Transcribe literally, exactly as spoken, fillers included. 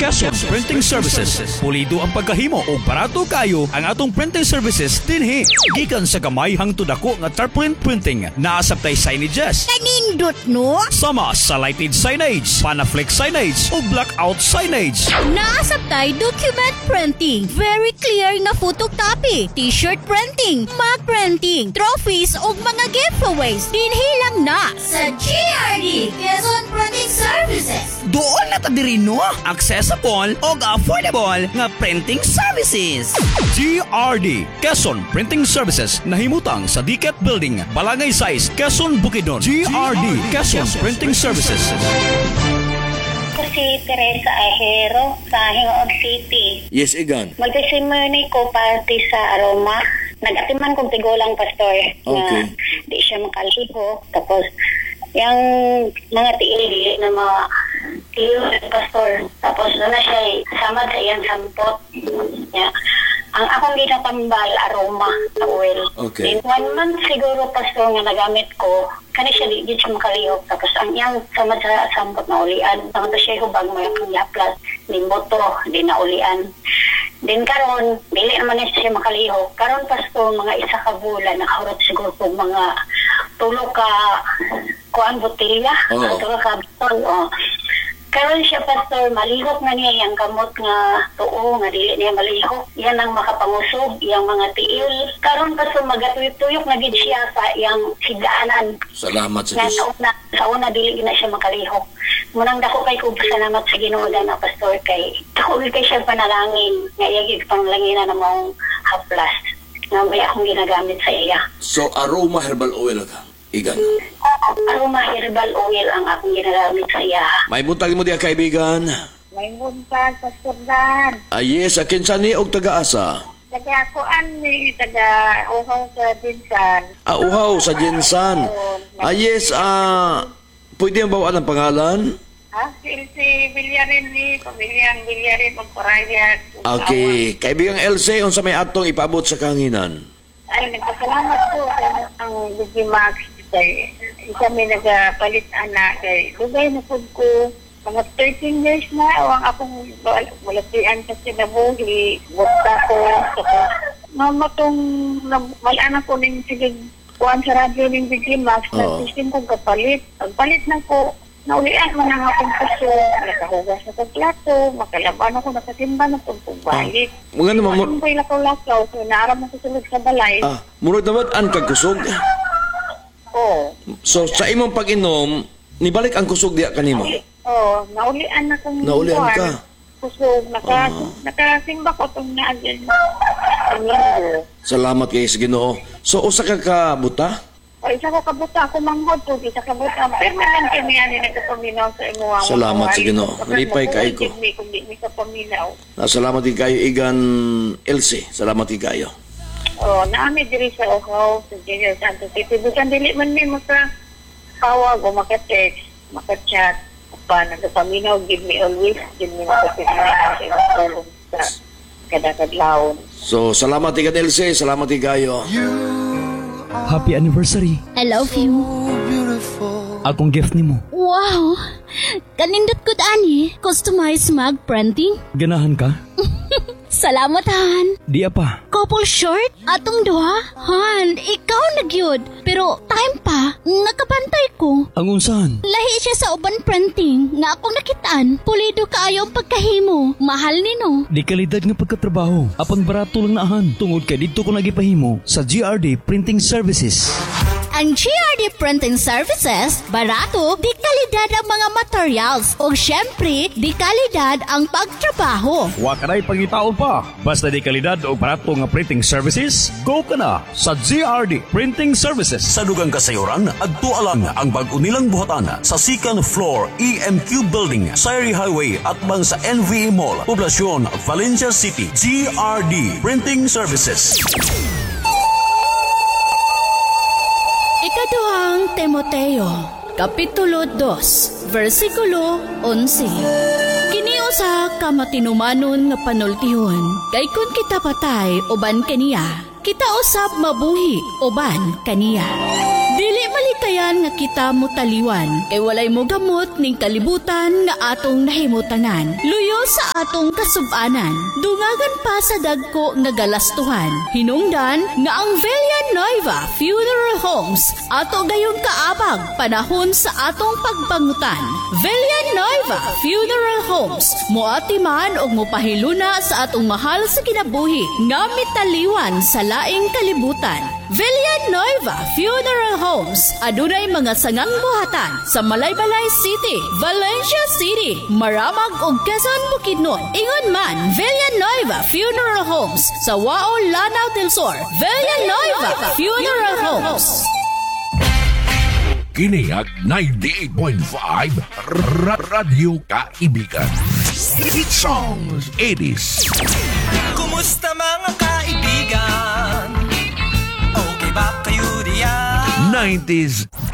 Quezon Printing Services. Pulido ang pagkahimo o barato kayo ang atong printing services dinhi. Gikan sa gamay hangtod dako nga tarpaulin printing, naasabtay signages. Kanindot no? Sama sa lighted signage, panaflex signage o blackout signage. Naasabtay document printing, very clear nga photocopy, t-shirt printing, mug printing, trophies o mga giveaways. Dinhi lang na sa G R D Quezon Printing Services. Doon na ta diri no, accessible o affordable nga printing services. G R D Quezon Printing Services nahimutang sa D C E T Building, Balangay Size, Quezon, Bukidnon. G R D Quezon Printing Services. Si Teresa Ahero sa Hingoog City. Yes, Igan. Magdesimony ko party sa Aroma. Nag-atiman kong tigulang pastor Okay. na di siya makaliho. Tapos, yung mga tiili na mga tiyo pastor. Tapos, doon na siya samad sa iyang sampot. Yeah. Ang akong ginatambal, Aroma na oil. Okay. In one month siguro, pastor, nga nagamit ko, kani siya di, di siya makalihok. Tapos ang iyang samad sa sampot na ulian. Samad siya hubag mo yung yaplas, di boto, di na ulian. Din karon, dili naman na siya makalihok. Karon, pastor, mga isa ka bulan, nakahurot siguro po mga tulo ka kuan botilya. Oo. Tulo ka botol, oh. Karon siya, pastor, malihok na niya yung kamot nga tuo, nga dili niya malihok. Yan ang makapangusog, yung mga tiil. Karon, pastor, magatuyok-tuyok na gid siya sa yung higdaanan. Salamat sa Nga Diyos. sa una, sa una dili na siya makalihok. Munang dako kay ko salamat sa Ginoo na pastor kay dako kay siya panalangin nga iyagid panglangina na mong haplas. Nga may akong ginagamit sa iya. So, aroma herbal oil ka, Igan. Aroma herbal oil ang akong ginagamit sa iya. May buntag mo diya, kaibigan. May buntag, Pastor Dan. Ah, yes, akin sa ni og taga-asa. Taga-kuan ni, taga-uhaw sa Dinsan. Ah, uhaw sa Jinsan. Ah, yes, ah, pwede ang bawaan ang pangalan? Ha? Si Ilse Villarin ni, pamilyang Villarin o Parayat. Okay, kaibigang Elsie, unsa may atong ipaabot sa kanginan? Ay, nagpasalamat po sa ang Digimax. Kay kami nagapalit anak. Kay lugay na po ko. Mga thirteen years na, o ang akong malatian sa sinabuhi. Bukta ko. Mama tong malaan ako ng sige kuhan sa radyo ng Digimax. Oo. Nagsisim kong kapalit. Pagpalit na ko, naulian man ang akong puso. Nakahugas na sa plato. Makalaban ako, nakatimba na itong pagbalik. Mga naman mo, Ano ko yung lakaw-lakaw? So, naaram ako sulod sa balay. ah, murag naman ang kagkusog. Oo. So, sa imong pag-inom, nibalik ang kusog diya kanimo. Oo, naulian na kong Naulian kuwan. ka? Kusog, naka, nakasimba ko itong naagin. Ang linggo. Salamat kay sa Ginoo. So, usa ka ka buta? O isa ko kabuta, ako manghod po, isa kabuta. Permanent kami yan, nagkapaminaw sa imuha. Salamat sa Ginoo. Malipay kayo ko. Kung di mi ka paminaw. Ah, salamat kay kayo, Igan Elsie. Salamat kay kayo. Oo, naami diri sa Ohaw, sa Junior Santos City. Bukan dili man mi maka tawag o maka-text, maka-chat. Pa, nagkapaminaw, give me always, give me maka-text sa kadakadlaon. So, salamat Igan Elsie. Salamat kay kayo. Happy anniversary. I love you. Akong gift nimo. Wow! Kanindot ko ani, customized mug printing. Ganahan ka? Salamat, Han. Di apa. Couple short? Atong duha? Han, ikaw nagyod. Pero time pa, nakabantay ko. Ang unsahan? Lahi siya sa uban printing nga akong nakitaan. Pulido kaayo ang pagkahimo. Mahal nino. Di kalidad nga pagkatrabaho. Apang barato lang naahan. Tungod kay dito ko nagipahimo sa G R D Printing Services. Ang G R D Printing Services, barato, di kalidad ang mga materials. O syempre, di kalidad ang pagtrabaho. Wa ka na'y pangitaon pa. Basta di kalidad o barato nga printing services, go ka na sa G R D Printing Services. Sa dugang kasayuran, agtualang ang bag-unilang buhatan sa second floor E M Q Building, Sayri Highway at bang sa N V A Mall, Poblacion, Valencia City. G R D Printing Services. Ikaduhang Timoteo, Kapitulo two, versikulo eleven. Kiniusa ka matinumanon nga panultihon, kay kun kita patay uban kaniya, kita usab mabuhi uban kaniya. Dili hintayan nga kita mo taliwan. Kay walay mo gamot ning kalibutan nga atong nahimutanan. Luyo sa atong kasubanan. Dungagan pa sa dagko nga galastuhan. Hinungdan nga ang Villanueva Funeral Homes ato gayong kaabag panahon sa atong pagpangutan. Villanueva Funeral Homes moati man og mopahiluna sa atong mahal sa kinabuhi nga mitaliwan sa laing kalibutan. Villanueva Funeral Homes adunay mga sangang buhatan sa Malaybalay City, Valencia City, Maramag ug Quezon, Bukidnon. Ingon man Villanueva Funeral Homes sa Wao, Lanao del Sur. Villanueva Funeral Homes. Kiniag ninety-eight point five R- Radyo Kaibigan. Hit songs eighties. Kumusta mga kaibigan? Okay ba kayo diyan? nineties